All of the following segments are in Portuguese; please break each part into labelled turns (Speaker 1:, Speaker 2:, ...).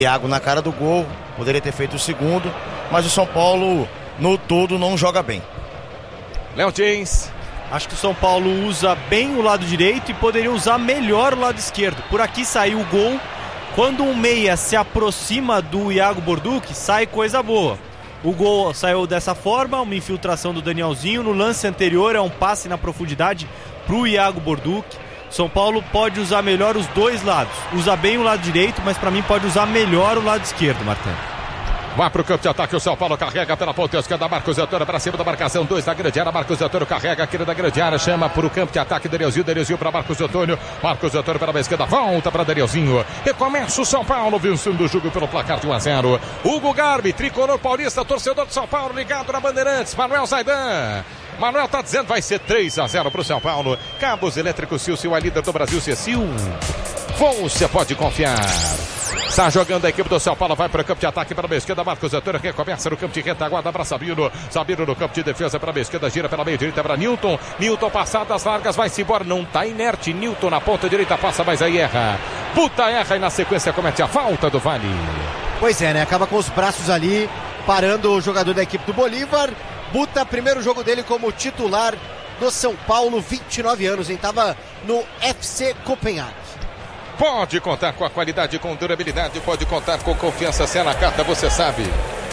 Speaker 1: Iago na cara do gol, poderia ter feito o segundo, mas o São Paulo no todo não joga bem.
Speaker 2: Léo James.
Speaker 3: Acho que o São Paulo usa bem o lado direito e poderia usar melhor o lado esquerdo. Por aqui saiu o gol. Quando um meia se aproxima do Iago Borduc, sai coisa boa. O gol saiu dessa forma, uma infiltração do Danielzinho. No lance anterior é um passe na profundidade para o Iago Borduc. São Paulo pode usar melhor os dois lados. Usa bem o lado direito, mas para mim pode usar melhor o lado esquerdo, Martão.
Speaker 2: Vai pro campo de ataque, o São Paulo carrega pela ponta esquerda, Marcos Antônio para cima da marcação, 2 da grande área, Marcos Antônio carrega aqui da grande área, chama pro campo de ataque, Danielzinho para Marcos Antônio pela esquerda, volta para Danielzinho, e começa o São Paulo vencendo o jogo pelo placar de 1-0. Hugo Garbi, tricolor paulista, torcedor de São Paulo, ligado na Bandeirantes, Manuel Zaidan. Manuel tá dizendo vai ser 3-0 pro São Paulo. Cabos Elétricos Silcio, a líder do Brasil, Cecil. Você pode confiar. Está jogando a equipe do São Paulo, vai para o campo de ataque para a esquerda, Marcos Antônio recomeça no campo de retaguarda para Sabino no campo de defesa para a esquerda, gira pela meia direita para Nilton passadas largas, vai-se embora, não está inerte, Nilton na ponta direita passa, mas aí erra e na sequência comete a falta do Vale.
Speaker 4: Pois é, né, acaba com os braços ali, parando o jogador da equipe do Bolívar. Buta, primeiro jogo dele como titular do São Paulo, 29 anos, hein? Tava no FC Copenhague.
Speaker 2: Pode contar com a qualidade, com durabilidade, pode contar com confiança, se é na carta, você sabe.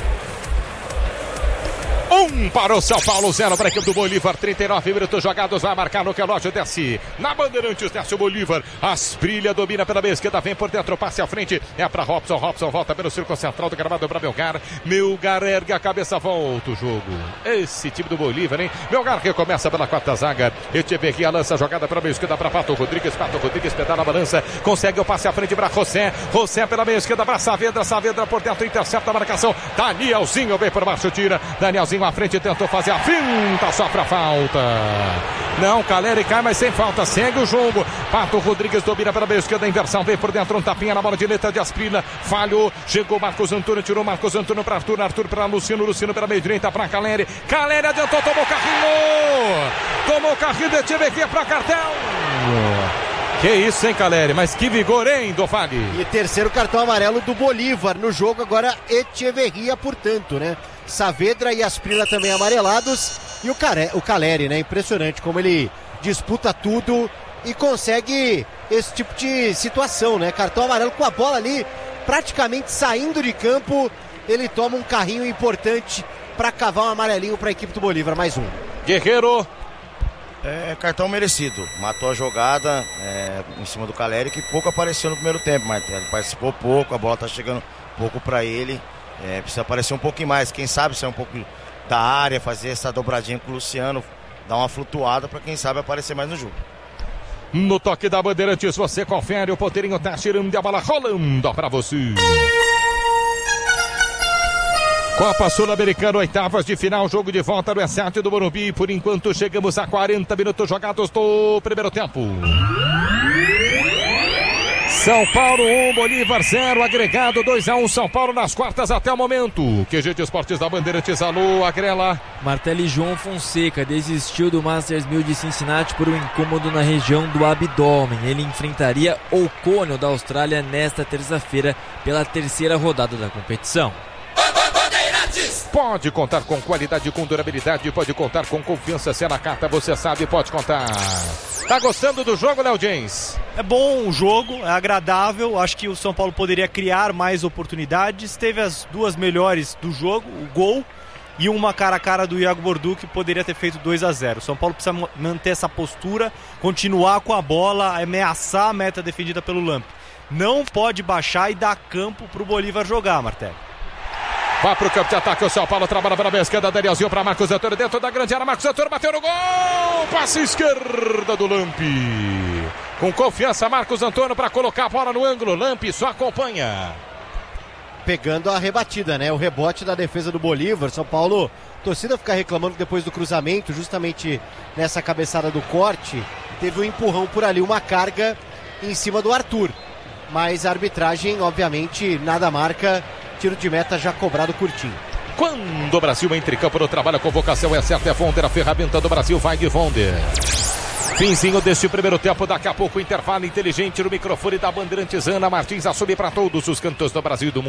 Speaker 2: 1 para o São Paulo, 0 para a equipe do Bolívar, 39 minutos jogados, vai marcar no relógio, desce na Bandeirantes, desce o Bolívar, Asprilha domina pela meia esquerda, vem por dentro, passe à frente, é para Robson volta pelo círculo central do gramado para Melgar ergue a cabeça, volta o jogo, esse time do Bolívar, hein? Melgar recomeça pela quarta zaga, Echeverria lança a jogada para a meia esquerda para Pato Rodrigues pedala a balança, consegue o passe à frente para José pela meia esquerda para Saavedra por dentro, intercepta a marcação, Danielzinho vem por baixo, tira, Danielzinho à frente, tentou fazer a finta, sofre a falta. Não, Caleri cai, mas sem falta, segue o jogo. Pato Rodrigues domina pela meia esquerda, inversão, vem por dentro, um tapinha na bola de letra de Asprilha, falhou, chegou Marcos Antônio, tirou Marcos Antônio para Arthur para Luciano pela meia direita para Caleri adiantou, tomou o carrinho de Echeverria para Cartel. Que isso, hein, Caleri? Mas que vigor, hein, Dovani?
Speaker 4: E terceiro cartão amarelo do Bolívar no jogo, agora Echeverria, portanto, né? Saavedra e Asprilha também amarelados. E o Caleri, né? Impressionante como ele disputa tudo e consegue esse tipo de situação, né? Cartão amarelo com a bola ali praticamente saindo de campo. Ele toma um carrinho importante para cavar um amarelinho para a equipe do Bolívar. Mais um.
Speaker 2: Guerreiro.
Speaker 1: Cartão merecido, matou a jogada em cima do Caleri, que pouco apareceu no primeiro tempo, mas ele participou pouco, a bola tá chegando pouco para ele, precisa aparecer um pouquinho mais, quem sabe sair um pouco da área, fazer essa dobradinha com o Luciano, dar uma flutuada para quem sabe aparecer mais no jogo.
Speaker 2: No toque da Bandeirantes você confere, o Poteirinho tá tirando a bola rolando para você. Copa Sul-Americana, oitavas de final, jogo de volta no S7 do Morumbi. Por enquanto chegamos a 40 minutos jogados do primeiro tempo. São Paulo 1, Bolívar 0, agregado 2-1, São Paulo nas quartas até o momento. QG de Esportes da Bandeirantes, alô, Agrela.
Speaker 5: Martelli João Fonseca desistiu do Masters 1000 de Cincinnati por um incômodo na região do abdômen. Ele enfrentaria O'Connell da Austrália nesta terça-feira pela terceira rodada da competição.
Speaker 2: Pode contar com qualidade, com durabilidade, pode contar com confiança, se é na carta, você sabe, pode contar. Tá gostando do jogo, Léo James?
Speaker 3: É bom o jogo, é agradável, acho que o São Paulo poderia criar mais oportunidades, teve as duas melhores do jogo, o gol e uma cara a cara do Iago Borduc, que poderia ter feito 2-0. O São Paulo precisa manter essa postura, continuar com a bola, ameaçar a meta defendida pelo Lamp. Não pode baixar e dar campo pro Bolívar jogar, Martelli.
Speaker 2: Vai pro campo de ataque, o São Paulo trabalha pela meia esquerda, Danielzinho para Marcos Antônio dentro da grande área, Marcos Antônio bateu no gol, passe esquerda do Lamp. Com confiança, Marcos Antônio para colocar a bola no ângulo, Lamp só acompanha.
Speaker 4: Pegando a rebatida, né? O rebote da defesa do Bolívar, São Paulo, torcida fica reclamando depois do cruzamento, justamente nessa cabeçada do corte, teve um empurrão por ali, uma carga em cima do Arthur. Mas a arbitragem, obviamente, nada marca. Tiro de meta já cobrado curtinho.
Speaker 2: Quando o Brasil entra em campo no trabalho, a convocação é certa, é Vonder, a ferramenta do Brasil, vai de Vonder. Finzinho deste primeiro tempo, daqui a pouco intervalo inteligente no microfone da Bandeirantes. Ana Martins assume para todos os cantos do Brasil e do mundo.